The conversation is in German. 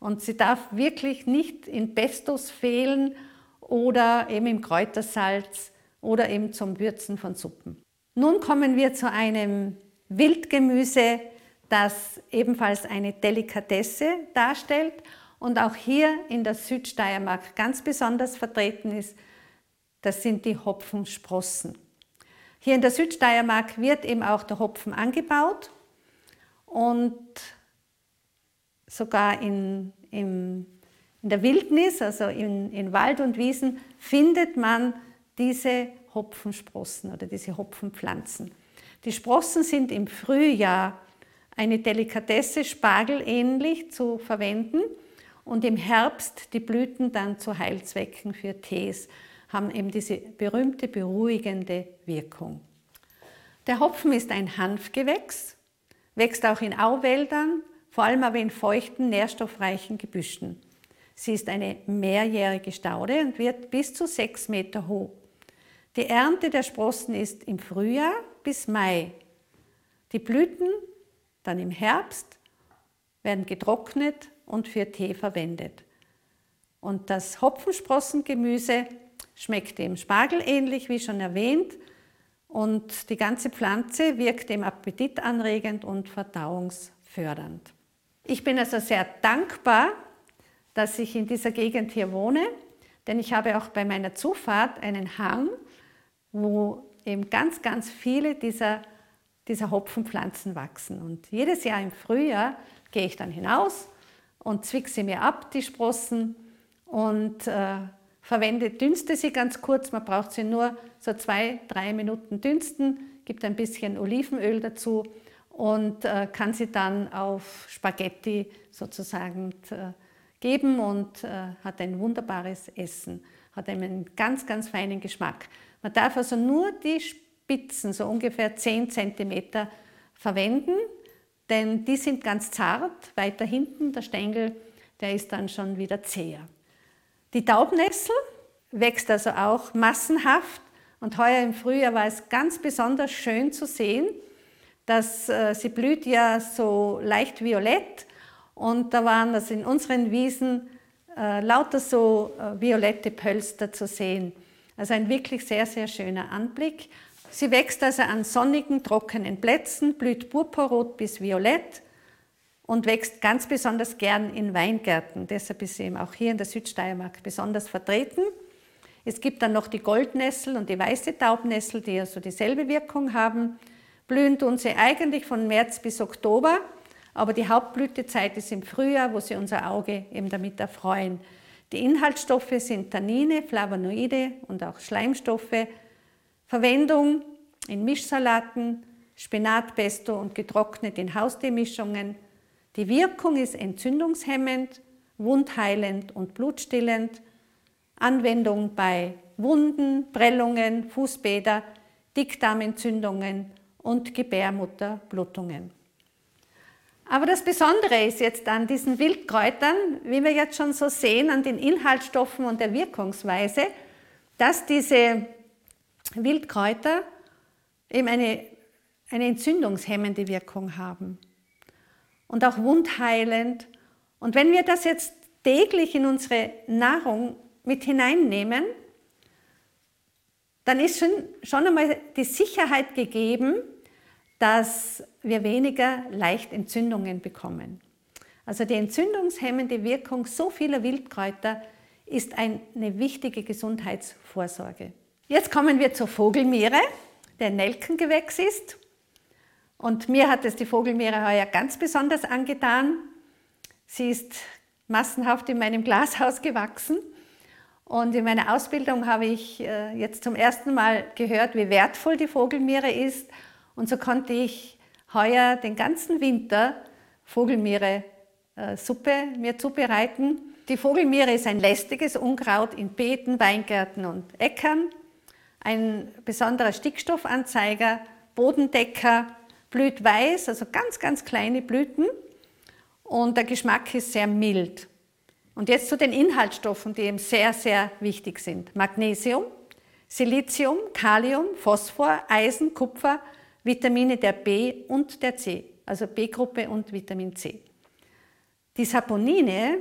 Und sie darf wirklich nicht in Pestos fehlen oder eben im Kräutersalz oder eben zum Würzen von Suppen. Nun kommen wir zu einem Wildgemüse, das ebenfalls eine Delikatesse darstellt und auch hier in der Südsteiermark ganz besonders vertreten ist. Das sind die Hopfensprossen. Hier in der Südsteiermark wird eben auch der Hopfen angebaut und sogar in der Wildnis, also in Wald und Wiesen, findet man diese Hopfensprossen oder diese Hopfenpflanzen. Die Sprossen sind im Frühjahr eine Delikatesse, spargelähnlich zu verwenden und im Herbst die Blüten dann zu Heilzwecken für Tees, haben eben diese berühmte beruhigende Wirkung. Der Hopfen ist ein Hanfgewächs, wächst auch in Auwäldern, vor allem aber in feuchten, nährstoffreichen Gebüschen. Sie ist eine mehrjährige Staude und wird bis zu 6 Meter hoch. Die Ernte der Sprossen ist im Frühjahr bis Mai. Die Blüten dann im Herbst werden getrocknet und für Tee verwendet. Und das Hopfensprossengemüse schmeckt dem Spargel ähnlich, wie schon erwähnt, und die ganze Pflanze wirkt dem appetitanregend und verdauungsfördernd. Ich bin also sehr dankbar, dass ich in dieser Gegend hier wohne, denn ich habe auch bei meiner Zufahrt einen Hang, wo eben ganz, ganz viele dieser Hopfenpflanzen wachsen. Und jedes Jahr im Frühjahr gehe ich dann hinaus und zwicke sie mir ab, die Sprossen, und dünste sie ganz kurz. Man braucht sie nur so 2-3 Minuten dünsten, gibt ein bisschen Olivenöl dazu und kann sie dann auf Spaghetti sozusagen geben und hat ein wunderbares Essen, hat einen ganz, ganz feinen Geschmack. Man darf also nur die Spitzen, so ungefähr 10 cm verwenden, denn die sind ganz zart. Weiter hinten, der Stängel, der ist dann schon wieder zäher. Die Taubnessel wächst also auch massenhaft und heuer im Frühjahr war es ganz besonders schön zu sehen, dass sie blüht ja so leicht violett und da waren also in unseren Wiesen lauter so violette Pölster zu sehen. Also ein wirklich sehr, sehr schöner Anblick. Sie wächst also an sonnigen, trockenen Plätzen, blüht purpurrot bis violett und wächst ganz besonders gern in Weingärten. Deshalb ist sie eben auch hier in der Südsteiermark besonders vertreten. Es gibt dann noch die Goldnessel und die weiße Taubnessel, die also dieselbe Wirkung haben. Blühen tun sie eigentlich von März bis Oktober, aber die Hauptblütezeit ist im Frühjahr, wo sie unser Auge eben damit erfreuen. Die Inhaltsstoffe sind Tannine, Flavonoide und auch Schleimstoffe. Verwendung in Mischsalaten, Spinatpesto und getrocknet in Hausteemischungen. Die Wirkung ist entzündungshemmend, wundheilend und blutstillend. Anwendung bei Wunden, Prellungen, Fußbäder, Dickdarmentzündungen und Gebärmutterblutungen. Aber das Besondere ist jetzt an diesen Wildkräutern, wie wir jetzt schon so sehen, an den Inhaltsstoffen und der Wirkungsweise, dass diese Wildkräuter eben eine entzündungshemmende Wirkung haben und auch wundheilend. Und wenn wir das jetzt täglich in unsere Nahrung mit hineinnehmen, dann ist schon einmal die Sicherheit gegeben, dass wir weniger leicht Entzündungen bekommen. Also die entzündungshemmende Wirkung so vieler Wildkräuter ist eine wichtige Gesundheitsvorsorge. Jetzt kommen wir zur Vogelmiere, der ein Nelkengewächs ist. Und mir hat es die Vogelmiere heuer ganz besonders angetan. Sie ist massenhaft in meinem Glashaus gewachsen. Und in meiner Ausbildung habe ich jetzt zum ersten Mal gehört, wie wertvoll die Vogelmiere ist. Und so konnte ich heuer den ganzen Winter Vogelmiere-Suppe mir zubereiten. Die Vogelmiere ist ein lästiges Unkraut in Beeten, Weingärten und Äckern. Ein besonderer Stickstoffanzeiger, Bodendecker, blüht weiß, also ganz, ganz kleine Blüten. Und der Geschmack ist sehr mild. Und jetzt zu den Inhaltsstoffen, die eben sehr, sehr wichtig sind. Magnesium, Silizium, Kalium, Phosphor, Eisen, Kupfer, Vitamine der B und der C, also B-Gruppe und Vitamin C. Die Saponine